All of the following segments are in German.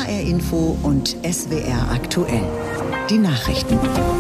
HR Info und SWR aktuell. Die Nachrichten.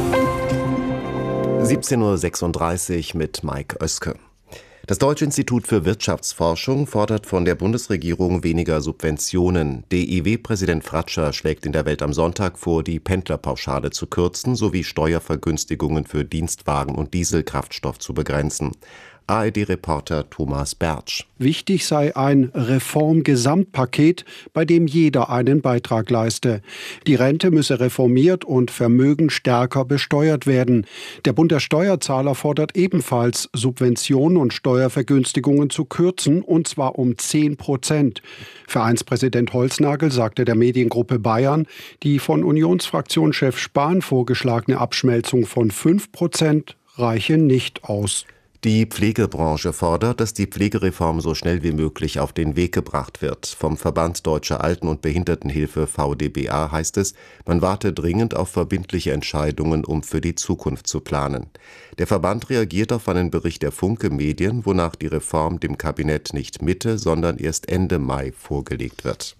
17:36 Uhr mit Mike Oeske. Das Deutsche Institut für Wirtschaftsforschung fordert von der Bundesregierung weniger Subventionen. DIW-Präsident Fratscher schlägt in der Welt am Sonntag vor, die Pendlerpauschale zu kürzen sowie Steuervergünstigungen für Dienstwagen und Dieselkraftstoff zu begrenzen. ARD-Reporter Thomas Bertsch. Wichtig sei ein Reformgesamtpaket, bei dem jeder einen Beitrag leiste. Die Rente müsse reformiert und Vermögen stärker besteuert werden. Der Bund der Steuerzahler fordert ebenfalls, Subventionen und Steuervergünstigungen zu kürzen, und zwar um 10%. Vereinspräsident Holznagel sagte der Mediengruppe Bayern, die von Unionsfraktionschef Spahn vorgeschlagene Abschmelzung von 5% reiche nicht aus. Die Pflegebranche fordert, dass die Pflegereform so schnell wie möglich auf den Weg gebracht wird. Vom Verband Deutscher Alten- und Behindertenhilfe VDBA heißt es, man warte dringend auf verbindliche Entscheidungen, um für die Zukunft zu planen. Der Verband reagiert auf einen Bericht der Funke Medien, wonach die Reform dem Kabinett nicht Mitte, sondern erst Ende Mai vorgelegt wird.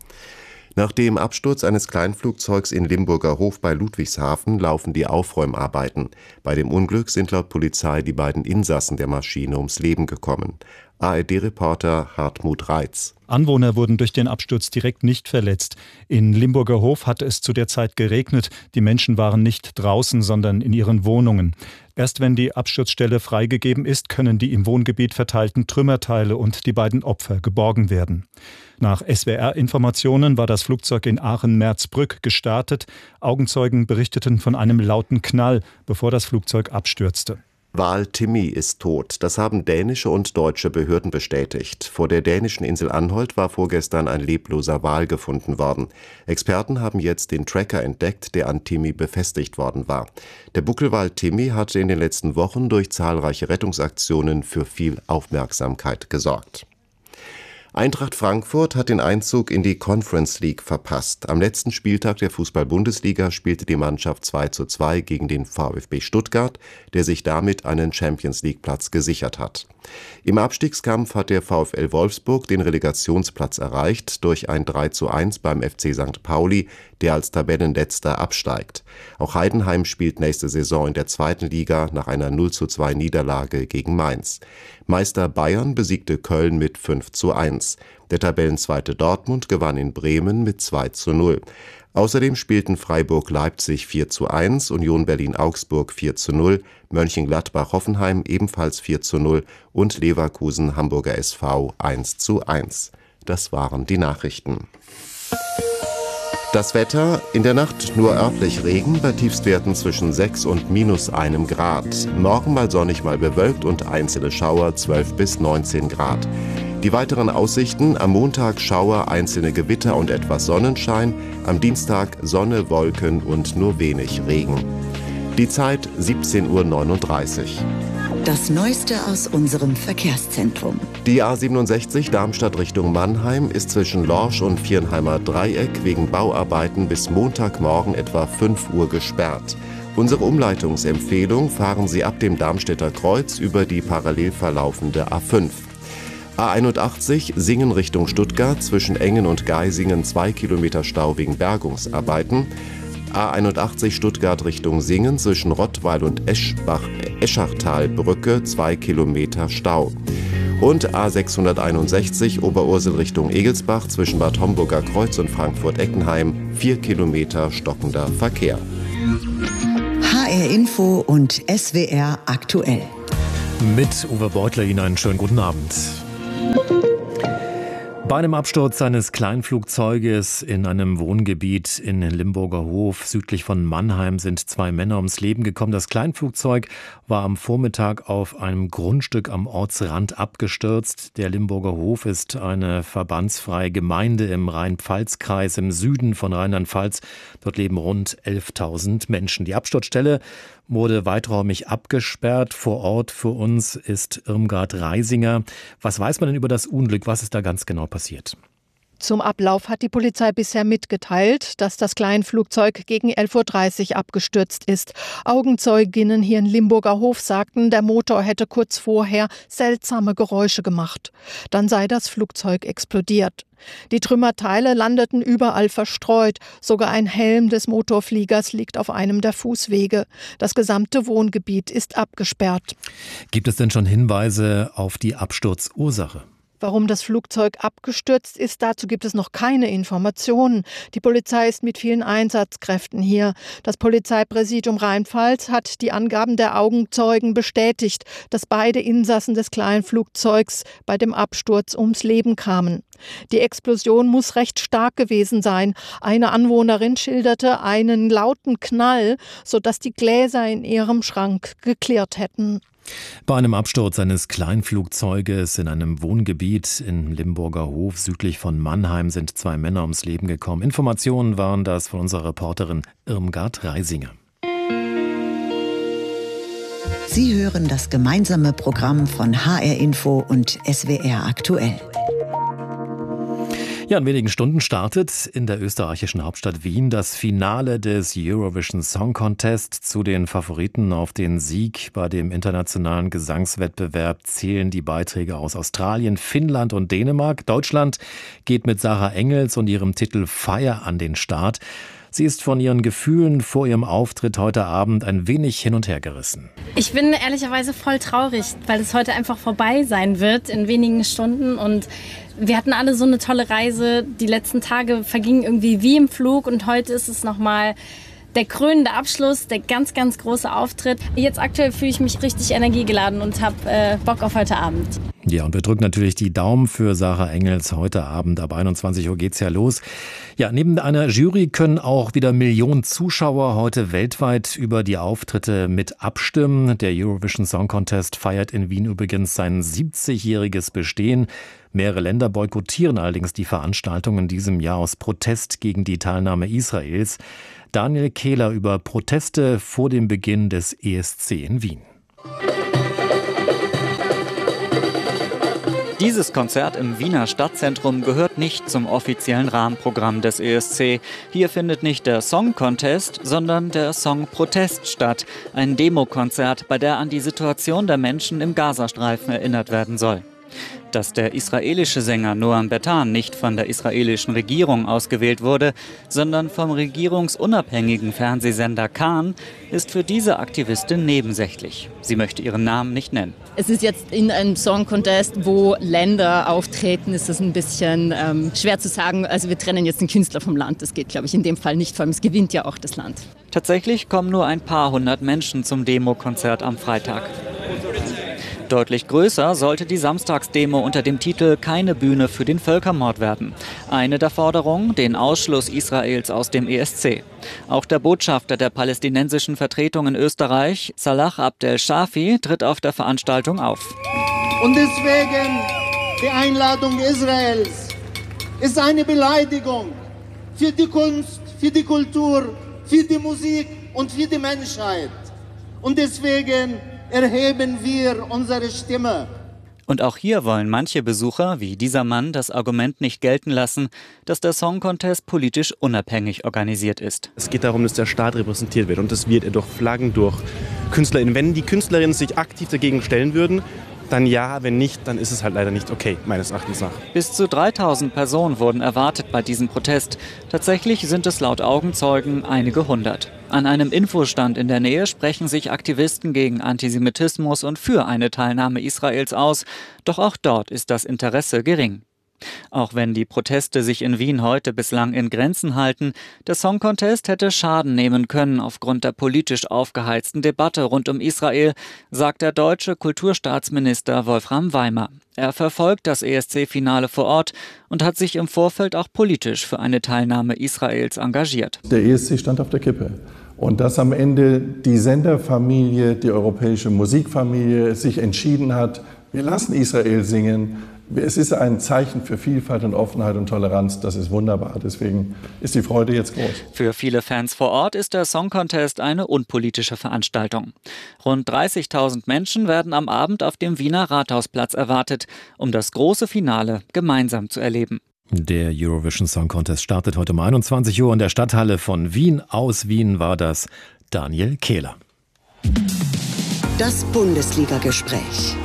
Nach dem Absturz eines Kleinflugzeugs in Limburger Hof bei Ludwigshafen laufen die Aufräumarbeiten. Bei dem Unglück sind laut Polizei die beiden Insassen der Maschine ums Leben gekommen. ARD-Reporter Hartmut Reitz. Anwohner wurden durch den Absturz direkt nicht verletzt. In Limburger Hof hatte es zu der Zeit geregnet. Die Menschen waren nicht draußen, sondern in ihren Wohnungen. Erst wenn die Absturzstelle freigegeben ist, können die im Wohngebiet verteilten Trümmerteile und die beiden Opfer geborgen werden. Nach SWR-Informationen war das Flugzeug in Aachen-Merzbrück gestartet. Augenzeugen berichteten von einem lauten Knall, bevor das Flugzeug abstürzte. Val Timmy ist tot. Das haben dänische und deutsche Behörden bestätigt. Vor der dänischen Insel Anholt war vorgestern ein lebloser Wal gefunden worden. Experten haben jetzt den Tracker entdeckt, der an Timmy befestigt worden war. Der Buckelwal Timmy hatte in den letzten Wochen durch zahlreiche Rettungsaktionen für viel Aufmerksamkeit gesorgt. Eintracht Frankfurt hat den Einzug in die Conference League verpasst. Am letzten Spieltag der Fußball-Bundesliga spielte die Mannschaft 2:2 gegen den VfB Stuttgart, der sich damit einen Champions-League-Platz gesichert hat. Im Abstiegskampf hat der VfL Wolfsburg den Relegationsplatz erreicht durch ein 3:1 beim FC St. Pauli, der als Tabellenletzter absteigt. Auch Heidenheim spielt nächste Saison in der zweiten Liga nach einer 0:2 Niederlage gegen Mainz. Meister Bayern besiegte Köln mit 5:1. Der Tabellenzweite Dortmund gewann in Bremen mit 2:0. Außerdem spielten Freiburg-Leipzig 4:1, Union Berlin-Augsburg 4:0, Mönchengladbach-Hoffenheim ebenfalls 4:0 und Leverkusen-Hamburger SV 1:1. Das waren die Nachrichten. Das Wetter: in der Nacht nur örtlich Regen bei Tiefstwerten zwischen 6 und -1 Grad. Morgen mal sonnig, mal bewölkt und einzelne Schauer 12 bis 19 Grad. Die weiteren Aussichten: am Montag Schauer, einzelne Gewitter und etwas Sonnenschein. Am Dienstag Sonne, Wolken und nur wenig Regen. Die Zeit 17:39 Uhr. Das Neueste aus unserem Verkehrszentrum. Die A67 Darmstadt Richtung Mannheim ist zwischen Lorsch und Viernheimer Dreieck wegen Bauarbeiten bis Montagmorgen etwa 5 Uhr gesperrt. Unsere Umleitungsempfehlung: fahren Sie ab dem Darmstädter Kreuz über die parallel verlaufende A5. A81 Singen Richtung Stuttgart zwischen Engen und Geisingen 2 Kilometer Stau wegen Bergungsarbeiten. A81 Stuttgart Richtung Singen zwischen Rottweil und Eschachtalbrücke 2 Kilometer Stau. Und A661 Oberursel Richtung Egelsbach zwischen Bad Homburger Kreuz und Frankfurt-Eckenheim 4 Kilometer stockender Verkehr. HR Info und SWR aktuell. Mit Uwe Beutler Ihnen einen schönen guten Abend. Bei einem Absturz eines Kleinflugzeuges in einem Wohngebiet in Limburger Hof südlich von Mannheim sind 2 Männer ums Leben gekommen. Das Kleinflugzeug war am Vormittag auf einem Grundstück am Ortsrand abgestürzt. Der Limburger Hof ist eine verbandsfreie Gemeinde im Rhein-Pfalz-Kreis im Süden von Rheinland-Pfalz. Dort leben rund 11.000 Menschen. Die Absturzstelle wurde weiträumig abgesperrt. Vor Ort für uns ist Irmgard Reisinger. Was weiß man denn über das Unglück? Was ist da ganz genau passiert? Zum Ablauf hat die Polizei bisher mitgeteilt, dass das Kleinflugzeug gegen 11:30 Uhr abgestürzt ist. Augenzeuginnen hier in Limburger Hof sagten, der Motor hätte kurz vorher seltsame Geräusche gemacht. Dann sei das Flugzeug explodiert. Die Trümmerteile landeten überall verstreut. Sogar ein Helm des Motorfliegers liegt auf einem der Fußwege. Das gesamte Wohngebiet ist abgesperrt. Gibt es denn schon Hinweise auf die Absturzursache? Warum das Flugzeug abgestürzt ist, dazu gibt es noch keine Informationen. Die Polizei ist mit vielen Einsatzkräften hier. Das Polizeipräsidium Rheinpfalz hat die Angaben der Augenzeugen bestätigt, dass beide Insassen des kleinen Flugzeugs bei dem Absturz ums Leben kamen. Die Explosion muss recht stark gewesen sein. Eine Anwohnerin schilderte einen lauten Knall, sodass die Gläser in ihrem Schrank geklirrt hätten. Bei einem Absturz eines Kleinflugzeuges in einem Wohngebiet in Limburger Hof südlich von Mannheim sind 2 Männer ums Leben gekommen. Informationen waren das von unserer Reporterin Irmgard Reisinger. Sie hören das gemeinsame Programm von HR Info und SWR aktuell. Ja, in wenigen Stunden startet in der österreichischen Hauptstadt Wien das Finale des Eurovision Song Contest. Zu den Favoriten auf den Sieg bei dem internationalen Gesangswettbewerb zählen die Beiträge aus Australien, Finnland und Dänemark. Deutschland geht mit Sarah Engels und ihrem Titel Fire an den Start. Sie ist von ihren Gefühlen vor ihrem Auftritt heute Abend ein wenig hin und her gerissen. Ich bin ehrlicherweise voll traurig, weil es heute einfach vorbei sein wird in wenigen Stunden. Und wir hatten alle so eine tolle Reise. Die letzten Tage vergingen irgendwie wie im Flug. Und heute ist es nochmal der krönende Abschluss, der ganz, ganz große Auftritt. Jetzt aktuell fühle ich mich richtig energiegeladen und habe Bock auf heute Abend. Ja, und wir drücken natürlich die Daumen für Sarah Engels. Heute Abend ab 21 Uhr geht's ja los. Ja, neben einer Jury können auch wieder Millionen Zuschauer heute weltweit über die Auftritte mit abstimmen. Der Eurovision Song Contest feiert in Wien übrigens sein 70-jähriges Bestehen. Mehrere Länder boykottieren allerdings die Veranstaltung in diesem Jahr aus Protest gegen die Teilnahme Israels. Daniel Kehler über Proteste vor dem Beginn des ESC in Wien. Dieses Konzert im Wiener Stadtzentrum gehört nicht zum offiziellen Rahmenprogramm des ESC. Hier findet nicht der Song Contest, sondern der Song Protest statt. Ein Demokonzert, bei der an die Situation der Menschen im Gazastreifen erinnert werden soll. Dass der israelische Sänger Noam Bertan nicht von der israelischen Regierung ausgewählt wurde, sondern vom regierungsunabhängigen Fernsehsender Kan, ist für diese Aktivistin nebensächlich. Sie möchte ihren Namen nicht nennen. Es ist jetzt in einem Song Contest, wo Länder auftreten, ist es ein bisschen schwer zu sagen. Also wir trennen jetzt den Künstler vom Land. Das geht, glaube ich, in dem Fall nicht. Vor allem, es gewinnt ja auch das Land. Tatsächlich kommen nur ein paar hundert Menschen zum Demokonzert am Freitag. Deutlich größer sollte die Samstagsdemo unter dem Titel »Keine Bühne für den Völkermord« werden. Eine der Forderungen, den Ausschluss Israels aus dem ESC. Auch der Botschafter der palästinensischen Vertretung in Österreich, Salah Abdel Shafi, tritt auf der Veranstaltung auf. Und deswegen die Einladung Israels ist eine Beleidigung für die Kunst, für die Kultur, für die Musik und für die Menschheit. Und deswegen erheben wir unsere Stimme. Und auch hier wollen manche Besucher, wie dieser Mann, das Argument nicht gelten lassen, dass der Song Contest politisch unabhängig organisiert ist. Es geht darum, dass der Staat repräsentiert wird und das wird durch Flaggen, durch KünstlerInnen. Wenn die KünstlerInnen sich aktiv dagegen stellen würden, dann ja, wenn nicht, dann ist es halt leider nicht okay, meines Erachtens nach. Bis zu 3000 Personen wurden erwartet bei diesem Protest. Tatsächlich sind es laut Augenzeugen einige hundert. An einem Infostand in der Nähe sprechen sich Aktivisten gegen Antisemitismus und für eine Teilnahme Israels aus. Doch auch dort ist das Interesse gering. Auch wenn die Proteste sich in Wien heute bislang in Grenzen halten, der Song Contest hätte Schaden nehmen können aufgrund der politisch aufgeheizten Debatte rund um Israel, sagt der deutsche Kulturstaatsminister Wolfram Weimer. Er verfolgt das ESC-Finale vor Ort und hat sich im Vorfeld auch politisch für eine Teilnahme Israels engagiert. Der ESC stand auf der Kippe. Und dass am Ende die Senderfamilie, die europäische Musikfamilie sich entschieden hat, wir lassen Israel singen. Es ist ein Zeichen für Vielfalt und Offenheit und Toleranz. Das ist wunderbar. Deswegen ist die Freude jetzt groß. Für viele Fans vor Ort ist der Song Contest eine unpolitische Veranstaltung. Rund 30.000 Menschen werden am Abend auf dem Wiener Rathausplatz erwartet, um das große Finale gemeinsam zu erleben. Der Eurovision Song Contest startet heute um 21 Uhr in der Stadthalle von Wien. Aus Wien war das Daniel Kehler. Das Bundesliga-Gespräch.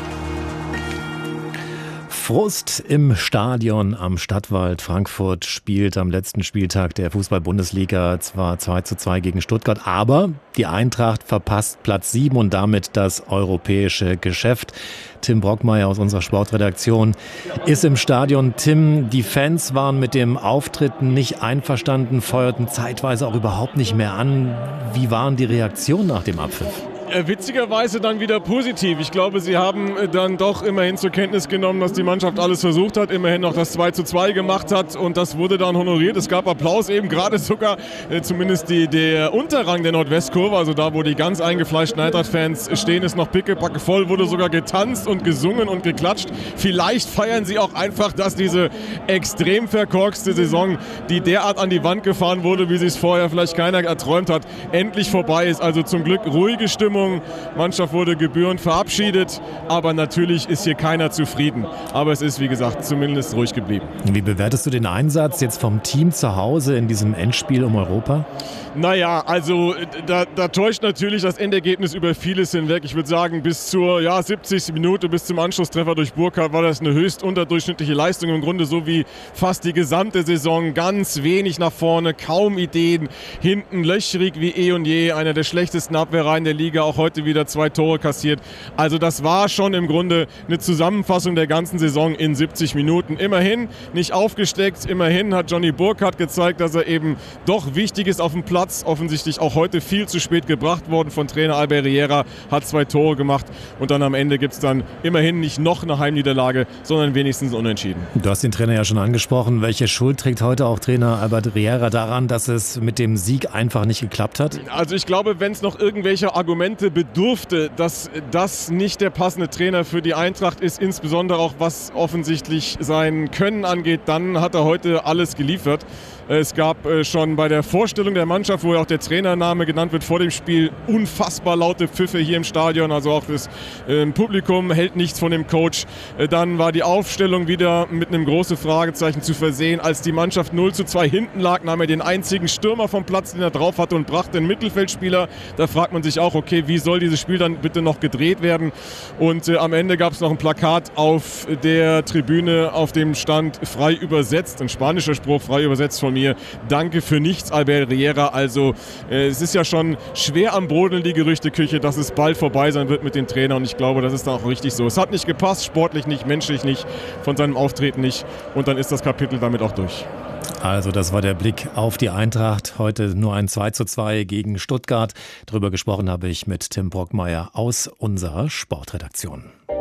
Frust im Stadion am Stadtwald. Frankfurt spielt am letzten Spieltag der Fußball-Bundesliga zwar 2:2 gegen Stuttgart, aber die Eintracht verpasst Platz 7 und damit das europäische Geschäft. Tim Brockmeier aus unserer Sportredaktion ist im Stadion. Tim, die Fans waren mit dem Auftritt nicht einverstanden, feuerten zeitweise auch überhaupt nicht mehr an. Wie waren die Reaktionen nach dem Abpfiff? Witzigerweise dann wieder positiv. Ich glaube, sie haben dann doch immerhin zur Kenntnis genommen, dass die Mannschaft alles versucht hat, immerhin noch das 2:2 gemacht hat und das wurde dann honoriert. Es gab Applaus eben gerade sogar, zumindest der Unterrang der Nordwestkurve, also da, wo die ganz eingefleischten Eintracht-Fans stehen, ist noch pickepacke voll, wurde sogar getanzt und gesungen und geklatscht. Vielleicht feiern sie auch einfach, dass diese extrem verkorkste Saison, die derart an die Wand gefahren wurde, wie sie es vorher vielleicht keiner erträumt hat, endlich vorbei ist. Also zum Glück ruhige Stimmung. Mannschaft wurde gebührend verabschiedet, aber natürlich ist hier keiner zufrieden. Aber es ist, wie gesagt, zumindest ruhig geblieben. Wie bewertest du den Einsatz jetzt vom Team zu Hause in diesem Endspiel um Europa? Naja, also da täuscht natürlich das Endergebnis über vieles hinweg. Ich würde sagen, bis zur 70. Minute, bis zum Anschlusstreffer durch Burkhardt war das eine höchst unterdurchschnittliche Leistung. Im Grunde so wie fast die gesamte Saison. Ganz wenig nach vorne, kaum Ideen. Hinten löchrig wie eh und je. Einer der schlechtesten Abwehrreihen der Liga. Auch heute wieder 2 Tore kassiert. Also das war schon im Grunde eine Zusammenfassung der ganzen Saison in 70 Minuten. Immerhin nicht aufgesteckt. Immerhin hat Johnny Burkhardt gezeigt, dass er eben doch wichtig ist auf dem Platz. Offensichtlich auch heute viel zu spät gebracht worden von Trainer Albert Riera, hat 2 Tore gemacht und dann am Ende gibt es dann immerhin nicht noch eine Heimniederlage, sondern wenigstens unentschieden. Du hast den Trainer ja schon angesprochen. Welche Schuld trägt heute auch Trainer Albert Riera daran, dass es mit dem Sieg einfach nicht geklappt hat? Also ich glaube, wenn es noch irgendwelche Argumente bedurfte, dass das nicht der passende Trainer für die Eintracht ist, insbesondere auch was offensichtlich sein Können angeht, dann hat er heute alles geliefert. Es gab schon bei der Vorstellung der Mannschaft, wo ja auch der Trainername genannt wird vor dem Spiel, unfassbar laute Pfiffe hier im Stadion. Also auch das Publikum hält nichts von dem Coach. Dann war die Aufstellung wieder mit einem großen Fragezeichen zu versehen. Als die Mannschaft 0:2 hinten lag, nahm er den einzigen Stürmer vom Platz, den er drauf hatte und brachte einen Mittelfeldspieler. Da fragt man sich auch, okay, wie soll dieses Spiel dann bitte noch gedreht werden? Und am Ende gab es noch ein Plakat auf der Tribüne, auf dem stand frei übersetzt, ein spanischer Spruch, frei übersetzt von mir. Danke für nichts, Albert Riera. Also es ist ja schon schwer am Brodeln, die Gerüchteküche, dass es bald vorbei sein wird mit dem Trainer und ich glaube, das ist dann auch richtig so. Es hat nicht gepasst, sportlich nicht, menschlich nicht, von seinem Auftreten nicht und dann ist das Kapitel damit auch durch. Also das war der Blick auf die Eintracht. Heute nur ein 2:2 gegen Stuttgart. Darüber gesprochen habe ich mit Tim Brockmeier aus unserer Sportredaktion.